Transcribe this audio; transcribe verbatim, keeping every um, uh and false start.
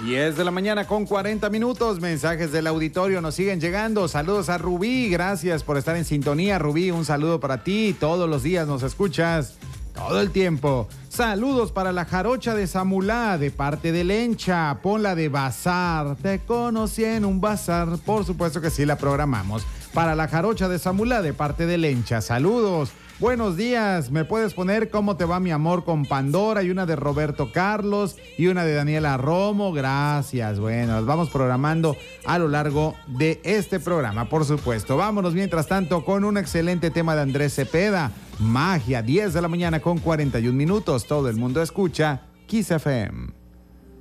diez de la mañana con cuarenta minutos, mensajes del auditorio nos siguen llegando. Saludos a Rubí, gracias por estar en sintonía, Rubí, un saludo para ti, todos los días nos escuchas, todo el tiempo. Saludos para la jarocha de Samulá, de parte de Lencha, ponla de bazar, te conocí en un bazar, por supuesto que sí la programamos. Para la jarocha de Samulá, de parte de Lencha, saludos. Buenos días, ¿me puedes poner cómo te va mi amor con Pandora? Y una de Roberto Carlos y una de Daniela Romo, gracias. Bueno, las vamos programando a lo largo de este programa, por supuesto. Vámonos mientras tanto con un excelente tema de Andrés Cepeda, Magia, diez de la mañana con cuarenta y un minutos, todo el mundo escucha Kiss F M.